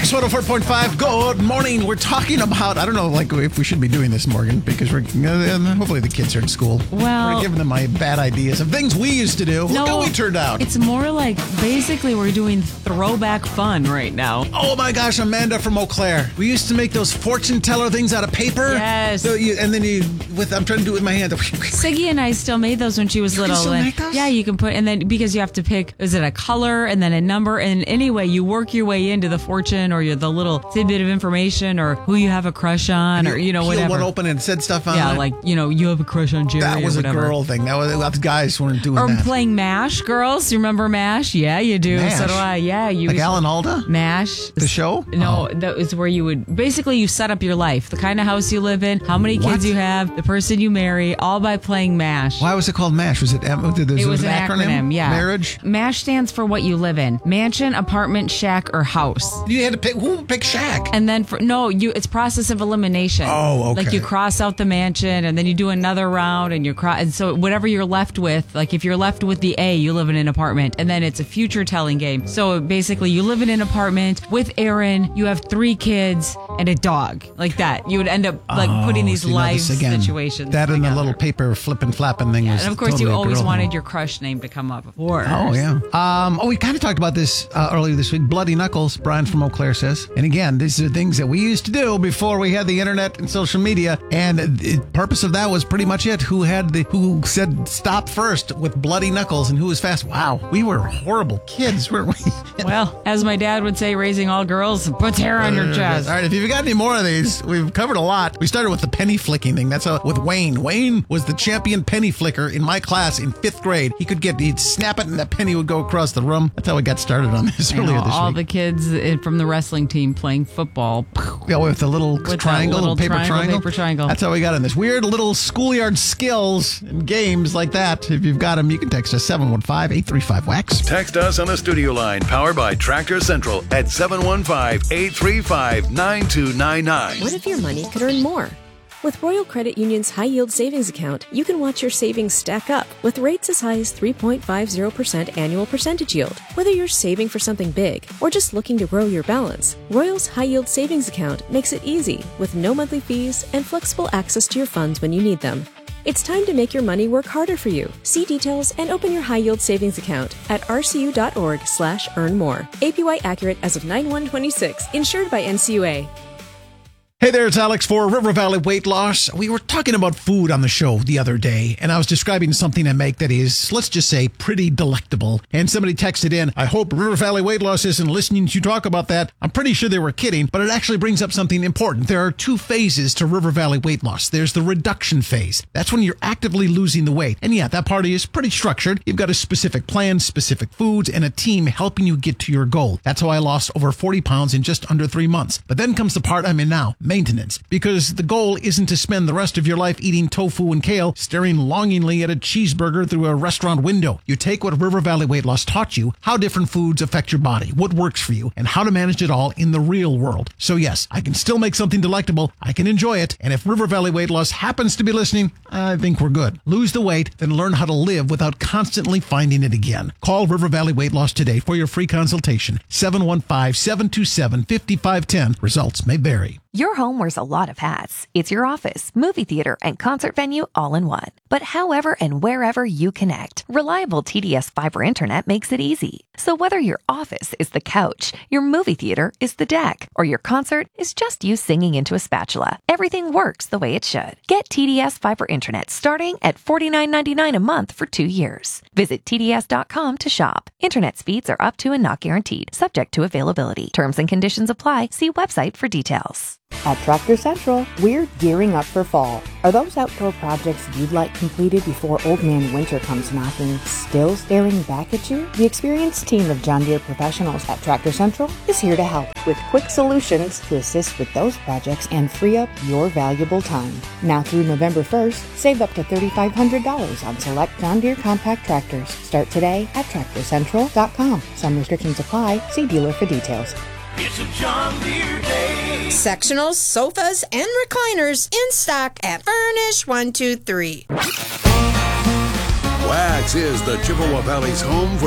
Wax 104.5. Good morning. We're talking about, I don't know, like if we should be doing this, Morgan, because we're hopefully the kids are in school. Well, we're giving them my bad ideas of things we used to do. Look how we turned out. It's more like basically we're doing throwback fun right now. Oh my gosh, Amanda from Eau Claire. We used to make those fortune teller things out of paper. Yes. So I'm trying to do it with my hand. Siggy and I still made those when she was little. You still make those? Yeah, you can put, and then because you have to pick, is it a color and then a number? And anyway, you work your way into the fortune or the little tidbit of information or who you have a crush on or, whatever. One open and said stuff on it. Yeah, like, you have a crush on Jerry. That was or whatever. a girl thing. That was guys weren't doing or that. Or playing MASH, girls. You remember MASH? Yeah, you do. MASH? So do I. Yeah. Like Alan Alda? MASH. The show? No, that was where you would, basically you set up your life, the kind of house you live in, how many kids you have, the person you marry, all by playing MASH. Why was it called MASH? Was it was an acronym, yeah. Marriage? MASH stands for what you live in. Mansion, apartment, shack, or house. You had to pick, who would pick shack? And then it's process of elimination. Oh, okay. Like you cross out the mansion and then you do another round and so whatever you're left with, like if you're left with the A, you live in an apartment and then it's a future telling game. So basically you live in an apartment with Aaron, you have 3 kids and a dog. Like that. You would end up putting these life situations That together. and the little paper flipping flapping thing was and of course totally you always girl wanted thing. your crush name to come up, of course. Oh, yeah. We kind of talked about this earlier this week. Bloody Knuckles, Brian from Eau Claire says. And again, these are things that we used to do before we had the internet and social media. And the purpose of that was pretty much it. Who said stop first with Bloody Knuckles and who was fast? Wow, we were horrible kids, weren't we? Well, as my dad would say, raising all girls puts hair on your chest. All right, if you've got any more of these, we've covered a lot. We started with the penny flicking thing. That's with Wayne. Wayne was the champion penny flicker in my class in 5th grade. He'd snap it and that penny would go across the room. That's how we got started on this earlier this week. All the kids from the wrestling team playing football. Yeah, with the little triangle, paper triangle. That's how we got in this. Weird little schoolyard skills and games like that. If you've got them, you can text us 715-835-WAX. Text us on the studio line powered by Tractor Central at 715-835-9299. What if your money could earn more? With Royal Credit Union's high-yield savings account, you can watch your savings stack up with rates as high as 3.50% annual percentage yield. Whether you're saving for something big or just looking to grow your balance, Royal's high-yield savings account makes it easy with no monthly fees and flexible access to your funds when you need them. It's time to make your money work harder for you. See details and open your high-yield savings account at rcu.org/earnmore. APY accurate as of 9/1/26. Insured by NCUA. Hey there, it's Alex for River Valley Weight Loss. We were talking about food on the show the other day, and I was describing something I make that is, let's just say, pretty delectable. And somebody texted in, I hope River Valley Weight Loss isn't listening to you talk about that. I'm pretty sure they were kidding, but it actually brings up something important. There are 2 phases to River Valley Weight Loss. There's the reduction phase. That's when you're actively losing the weight. And yeah, that part is pretty structured. You've got a specific plan, specific foods, and a team helping you get to your goal. That's how I lost over 40 pounds in just under 3 months. But then comes the part I'm in now. Maintenance, because the goal isn't to spend the rest of your life eating tofu and kale, staring longingly at a cheeseburger through a restaurant window. You take what River Valley Weight Loss taught you, how different foods affect your body, what works for you, and how to manage it all in the real world. So yes, I can still make something delectable, I can enjoy it, and if River Valley Weight Loss happens to be listening, I think we're good. Lose the weight, then learn how to live without constantly finding it again. Call River Valley Weight Loss today for your free consultation. 715-727-5510. Results may vary. Your home wears a lot of hats. It's your office, movie theater, and concert venue all in one. But however and wherever you connect, reliable TDS fiber internet makes it easy. So whether your office is the couch, your movie theater is the deck, or your concert is just you singing into a spatula, everything works the way it should. Get TDS fiber internet starting at $49.99 a month for 2 years. Visit TDS.com to shop. Internet speeds are up to and not guaranteed, subject to availability. Terms and conditions apply. See website for details. At Tractor Central, we're gearing up for fall. Are those outdoor projects you'd like completed before Old Man Winter comes knocking still staring back at you? The experienced team of John Deere professionals at Tractor Central is here to help with quick solutions to assist with those projects and free up your valuable time. Now through November 1st, save up to $3,500 on select John Deere compact tractors. Start today at TractorCentral.com. Some restrictions apply. See dealer for details. It's a John Deere day. Sectionals, sofas, and recliners in stock at Furnish 123. Wax is the Chippewa Valley's home for